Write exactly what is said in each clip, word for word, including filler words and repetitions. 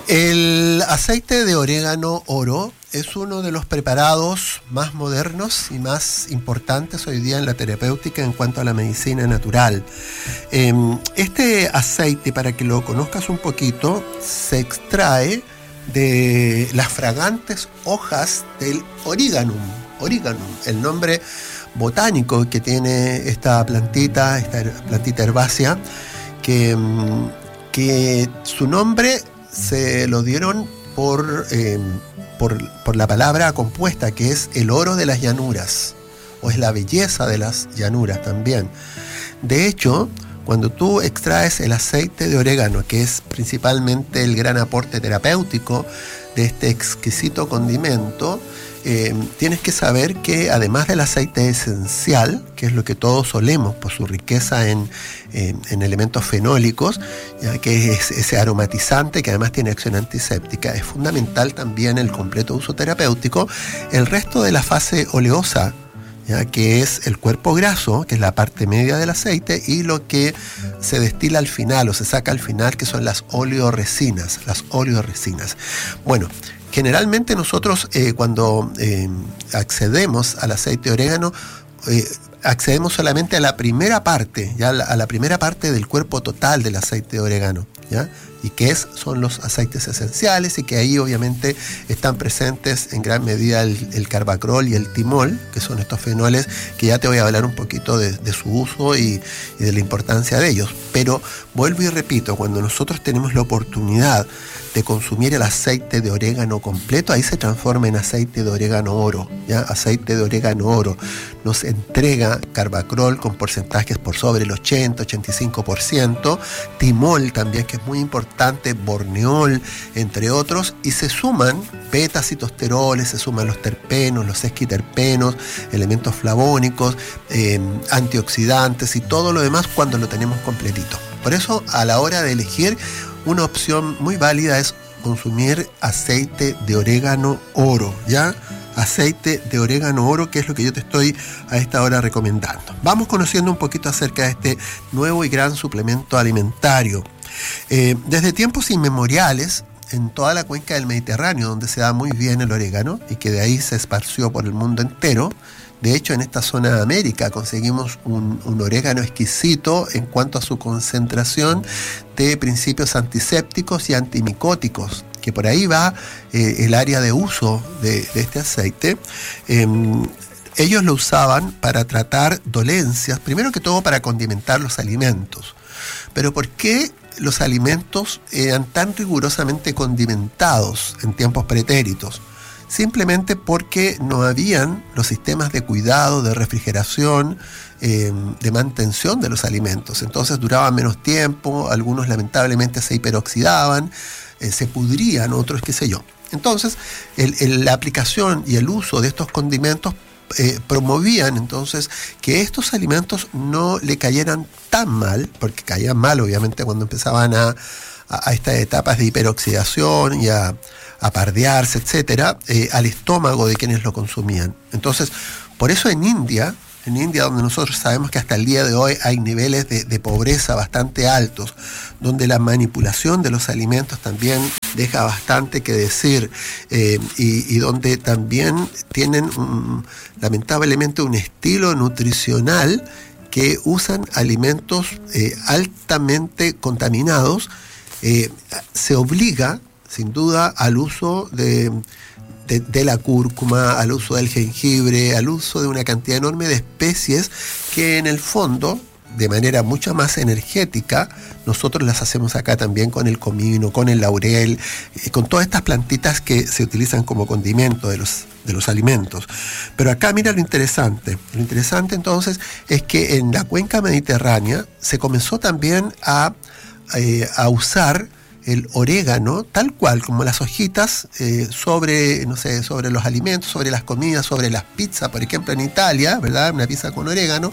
El aceite de orégano oro es uno de los preparados más modernos y más importantes hoy día en la terapéutica en cuanto a la medicina natural. Este aceite, para que lo conozcas un poquito, se extrae de las fragantes hojas del origanum. Origanum, el nombre botánico que tiene esta plantita, esta plantita herbácea, que, que su nombre se lo dieron por, eh, por, por la palabra compuesta, que es el oro de las llanuras, o es la belleza de las llanuras también. De hecho, cuando tú extraes el aceite de orégano, que es principalmente el gran aporte terapéutico de este exquisito condimento, eh, tienes que saber que además del aceite esencial, que es lo que todos olemos por su riqueza en, en, en elementos fenólicos, ya que es ese aromatizante que además tiene acción antiséptica, es fundamental también el completo uso terapéutico, el resto de la fase oleosa, ya que es el cuerpo graso, que es la parte media del aceite, y lo que se destila al final o se saca al final, que son las oleoresinas, las oleoresinas. Bueno, generalmente nosotros eh, cuando eh, accedemos al aceite de orégano, eh, accedemos solamente a la primera parte, ya a la, a la primera parte del cuerpo total del aceite de orégano, ¿ya? Y que es, son los aceites esenciales, y que ahí obviamente están presentes en gran medida el, el carbacrol y el timol, que son estos fenoles que ya te voy a hablar un poquito de, de su uso y, y de la importancia de ellos. Pero vuelvo y repito, cuando nosotros tenemos la oportunidad de consumir el aceite de orégano completo, ahí se transforma en aceite de orégano oro, ¿ya? Aceite de orégano oro nos entrega carbacrol con porcentajes por sobre el ochenta, ochenta y cinco por ciento, timol también, que es muy importante, borneol, entre otros, y se suman beta-citosteroles, se suman los terpenos, los esquiterpenos, elementos flavónicos, eh, antioxidantes y todo lo demás cuando lo tenemos completito. Por eso, a la hora de elegir, una opción muy válida es consumir aceite de orégano oro, ¿ya? Aceite de orégano oro, que es lo que yo te estoy a esta hora recomendando. Vamos conociendo un poquito acerca de este nuevo y gran suplemento alimentario. Eh, desde tiempos inmemoriales, en toda la cuenca del Mediterráneo, donde se da muy bien el orégano y que de ahí se esparció por el mundo entero. De hecho, en esta zona de América conseguimos un, un orégano exquisito en cuanto a su concentración de principios antisépticos y antimicóticos, que por ahí va eh, el área de uso de, de este aceite. Eh, ellos lo usaban para tratar dolencias, primero que todo para condimentar los alimentos. Pero ¿por qué los alimentos eran tan rigurosamente condimentados en tiempos pretéritos? Simplemente porque no habían los sistemas de cuidado, de refrigeración, eh, de mantención de los alimentos. Entonces duraban menos tiempo, algunos lamentablemente se hiperoxidaban, eh, se pudrían, otros qué sé yo. Entonces el, el, la aplicación y el uso de estos condimentos eh, promovían entonces que estos alimentos no le cayeran tan mal, porque caían mal obviamente cuando empezaban a, a, a estas etapas de hiperoxidación y a a pardearse, etcétera, eh, al estómago de quienes lo consumían. Entonces, por eso en India, en India, donde nosotros sabemos que hasta el día de hoy hay niveles de, de pobreza bastante altos, donde la manipulación de los alimentos también deja bastante que decir, eh, y, y donde también tienen un, lamentablemente un estilo nutricional que usan alimentos eh, altamente contaminados, eh, se obliga sin duda al uso de, de, de la cúrcuma, al uso del jengibre, al uso de una cantidad enorme de especies que en el fondo, de manera mucho más energética, nosotros las hacemos acá también con el comino, con el laurel, eh, con todas estas plantitas que se utilizan como condimento de los, de los alimentos. Pero acá mira lo interesante. Lo interesante entonces es que en la cuenca mediterránea se comenzó también a, eh, a usar el orégano, tal cual como las hojitas, eh, sobre, no sé, sobre los alimentos, sobre las comidas, sobre las pizzas, por ejemplo en Italia, ¿verdad? Una pizza con orégano,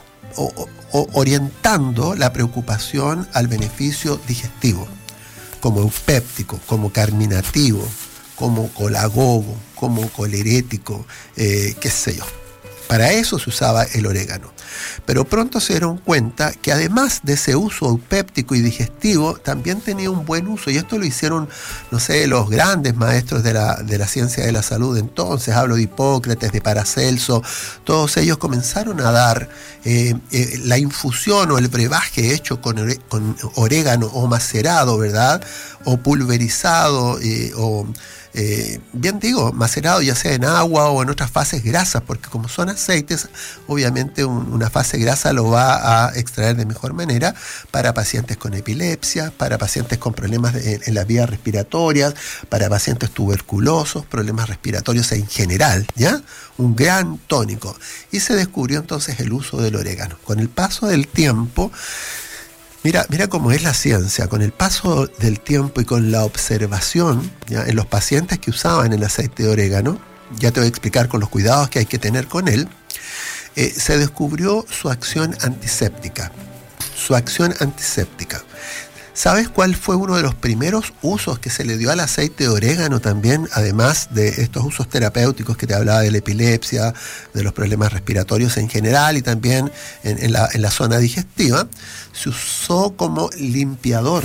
o, o, orientando la preocupación al beneficio digestivo, como eupéptico, como carminativo, como colagogo, como colerético, eh, qué sé yo. Para eso se usaba el orégano. Pero pronto se dieron cuenta que además de ese uso eupéptico y digestivo, también tenía un buen uso. Y esto lo hicieron, no sé, los grandes maestros de la, de la ciencia de la salud entonces. Hablo de Hipócrates, de Paracelso. Todos ellos comenzaron a dar eh, eh, la infusión o el brebaje hecho con, ore, con orégano o macerado, ¿verdad? O pulverizado eh, o... Eh, bien digo, macerado ya sea en agua o en otras fases grasas, porque como son aceites, obviamente un, una fase grasa lo va a extraer de mejor manera para pacientes con epilepsia, para pacientes con problemas de, en las vías respiratorias, para pacientes tuberculosos, problemas respiratorios en general, ¿ya? Un gran tónico. Y se descubrió entonces el uso del orégano. Con el paso del tiempo, Mira, mira cómo es la ciencia. Con el paso del tiempo y con la observación, ¿ya? En los pacientes que usaban el aceite de orégano, ya te voy a explicar con los cuidados que hay que tener con él, eh, se descubrió su acción antiséptica. Su acción antiséptica. ¿Sabes cuál fue uno de los primeros usos que se le dio al aceite de orégano también, además de estos usos terapéuticos que te hablaba de la epilepsia, de los problemas respiratorios en general y también en, en, la, en la zona digestiva? Se usó como limpiador.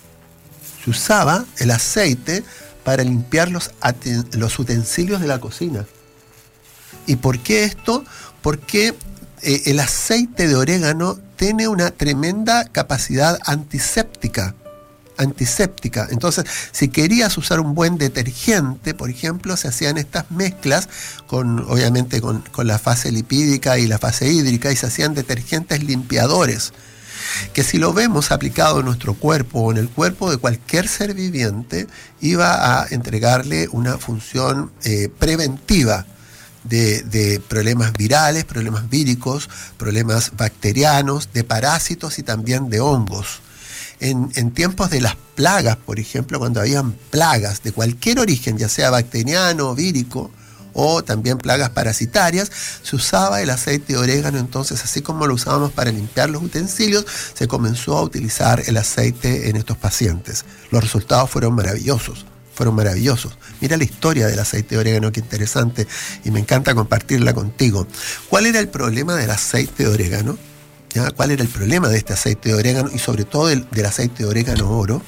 Se usaba el aceite para limpiar los, los utensilios de la cocina. ¿Y por qué esto? Porque eh, el aceite de orégano tiene una tremenda capacidad antiséptica. Antiséptica. Entonces, si querías usar un buen detergente, por ejemplo, se hacían estas mezclas, con, obviamente con, con la fase lipídica y la fase hídrica, y se hacían detergentes limpiadores, que si lo vemos aplicado en nuestro cuerpo o en el cuerpo de cualquier ser viviente, iba a entregarle una función eh, preventiva. De, de problemas virales, problemas víricos, problemas bacterianos, de parásitos y también de hongos. En, en tiempos de las plagas, por ejemplo, cuando habían plagas de cualquier origen, ya sea bacteriano, vírico, o también plagas parasitarias, se usaba el aceite de orégano. Entonces, así como lo usábamos para limpiar los utensilios, se comenzó a utilizar el aceite en estos pacientes. Los resultados fueron maravillosos. Fueron maravillosos. Mira la historia del aceite de orégano, qué interesante, y me encanta compartirla contigo. ¿Cuál era el problema del aceite de orégano? ¿Ya? ¿Cuál era el problema de este aceite de orégano y sobre todo del, del aceite de orégano oro?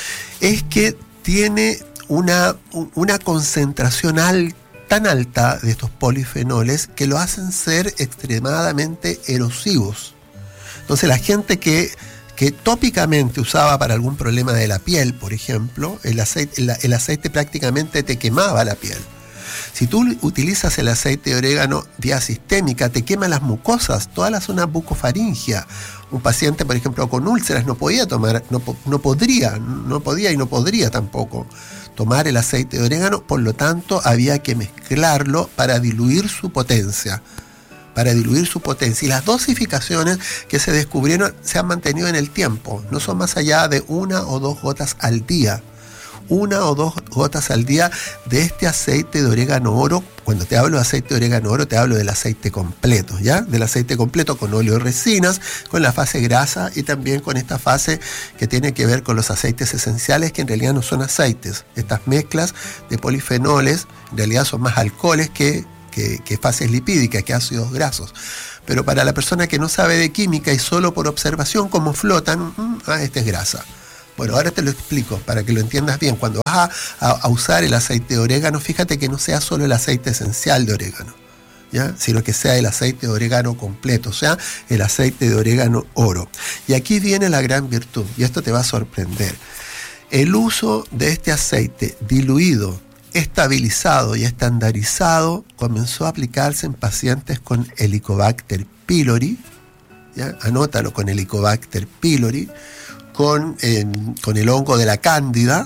Es que tiene una, una concentración alta, tan alta de estos polifenoles que lo hacen ser extremadamente erosivos. Entonces la gente que que tópicamente usaba para algún problema de la piel, por ejemplo, el aceite, el, el aceite prácticamente te quemaba la piel. Si tú utilizas el aceite de orégano vía sistémica, te quema las mucosas, toda la zona bucofaringia. Un paciente, por ejemplo, con úlceras no podía tomar, no, no podría, no podía y no podría tampoco tomar el aceite de orégano, por lo tanto había que mezclarlo para diluir su potencia. para diluir su potencia. Y las dosificaciones que se descubrieron se han mantenido en el tiempo. No son más allá de una o dos gotas al día. Una o dos gotas al día de este aceite de orégano oro. Cuando te hablo de aceite de orégano oro, te hablo del aceite completo, ¿ya? Del aceite completo con óleo y resinas, con la fase grasa y también con esta fase que tiene que ver con los aceites esenciales, que en realidad no son aceites. Estas mezclas de polifenoles en realidad son más alcoholes que Que, que fases lipídicas, que ácidos grasos. Pero para la persona que no sabe de química y solo por observación cómo flotan, mmm, ah, esta es grasa. Bueno, ahora te lo explico para que lo entiendas bien. Cuando vas a, a, a usar el aceite de orégano, fíjate que no sea solo el aceite esencial de orégano, ¿ya? Sino que sea el aceite de orégano completo, o sea, el aceite de orégano oro. Y aquí viene la gran virtud, y esto te va a sorprender. El uso de este aceite diluido, estabilizado y estandarizado comenzó a aplicarse en pacientes con Helicobacter pylori, ¿ya? Anótalo, con Helicobacter pylori, con, eh, con el hongo de la cándida,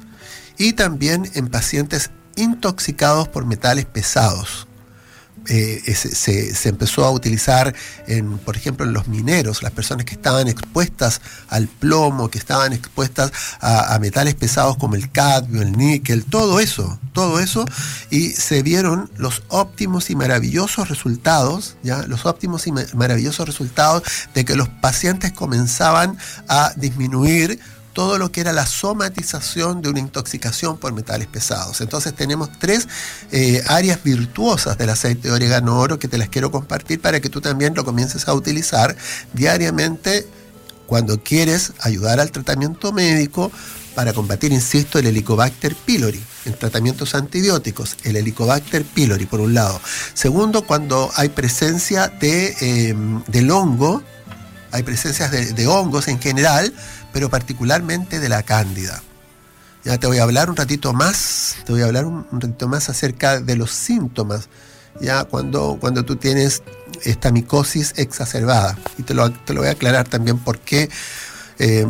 y también en pacientes intoxicados por metales pesados. Eh, se, se, se empezó a utilizar, en, por ejemplo, en los mineros, las personas que estaban expuestas al plomo, que estaban expuestas a, a metales pesados como el cadmio, el níquel, todo eso, todo eso, y se vieron los óptimos y maravillosos resultados, ¿ya? Los óptimos y maravillosos resultados de que los pacientes comenzaban a disminuir todo lo que era la somatización de una intoxicación por metales pesados. Entonces tenemos tres eh, áreas virtuosas del aceite de orégano oro que te las quiero compartir para que tú también lo comiences a utilizar diariamente cuando quieres ayudar al tratamiento médico para combatir, insisto, el Helicobacter pylori, en tratamientos antibióticos, el Helicobacter pylori, por un lado. Segundo, cuando hay presencia de, eh, del hongo, hay presencias de, de hongos en general, pero particularmente de la cándida. Ya te voy a hablar un ratito más, te voy a hablar un, un ratito más acerca de los síntomas, ya cuando, cuando tú tienes esta micosis exacerbada. Y te lo, te lo voy a aclarar también por qué. Eh,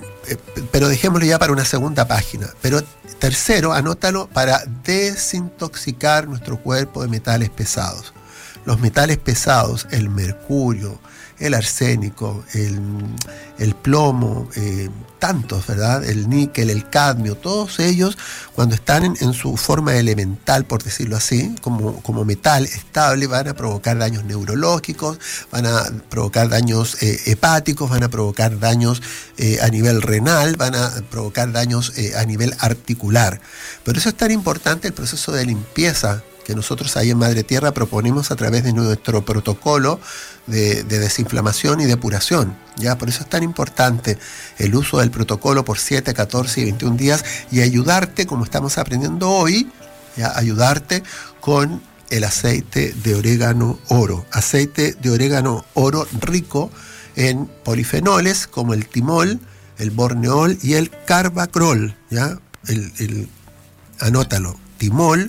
pero dejémoslo ya para una segunda página. Pero tercero, anótalo, para desintoxicar nuestro cuerpo de metales pesados. Los metales pesados, el mercurio, el arsénico, el, el plomo, eh, tantos, ¿verdad? El níquel, el cadmio, todos ellos, cuando están en, en su forma elemental, por decirlo así, como, como metal estable, van a provocar daños neurológicos, van a provocar daños eh, hepáticos, van a provocar daños eh, a nivel renal, van a provocar daños eh, a nivel articular. Por eso es tan importante el proceso de limpieza que nosotros ahí en Madre Tierra proponemos a través de nuestro protocolo de, de desinflamación y depuración. ¿Ya? Por eso es tan importante el uso del protocolo por siete, catorce y veintiún días y ayudarte, como estamos aprendiendo hoy, ¿ya? Ayudarte con el aceite de orégano oro. Aceite de orégano oro rico en polifenoles como el timol, el borneol y el carbacrol. ¿Ya? El, el, anótalo, timol,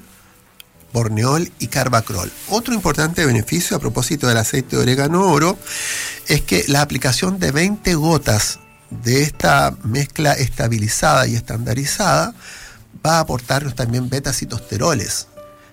borneol y carbacrol. Otro importante beneficio a propósito del aceite de orégano oro es que la aplicación de veinte gotas de esta mezcla estabilizada y estandarizada va a aportarnos también beta-citosteroles.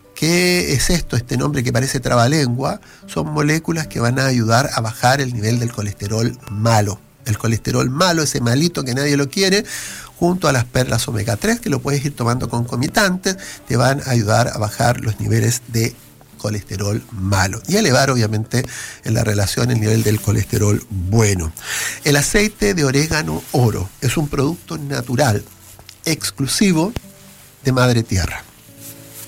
¿Qué es esto? Este nombre que parece trabalengua, son moléculas que van a ayudar a bajar el nivel del colesterol malo. El colesterol malo, ese malito que nadie lo quiere, junto a las perlas omega tres, que lo puedes ir tomando concomitantes, te van a ayudar a bajar los niveles de colesterol malo y elevar obviamente en la relación el nivel del colesterol bueno. El aceite de orégano oro es un producto natural exclusivo de Madre Tierra.